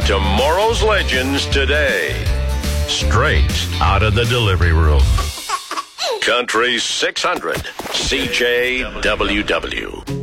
Tomorrow's legends today. Straight out of the delivery room. Country 600, CJWW.